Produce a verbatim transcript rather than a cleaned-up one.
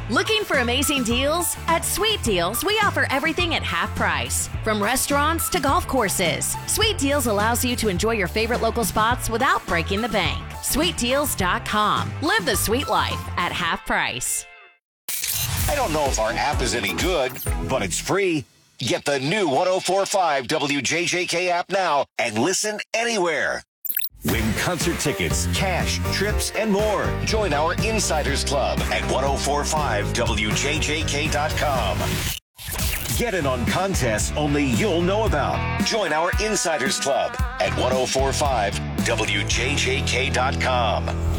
Looking for amazing deals? At Sweet Deals, we offer everything at half price. From restaurants to golf courses, Sweet Deals allows you to enjoy your favorite local spots without breaking the bank. sweet deals dot com. Live the sweet life at half price. I don't know if our app is any good, but it's free. Get the new one oh four point five W J J K app now and listen anywhere. Win concert tickets, cash, trips, and more. Join our Insiders Club at ten forty-five W J J K dot com. Get in on contests only you'll know about. Join our Insiders Club at ten forty-five W J J K dot com.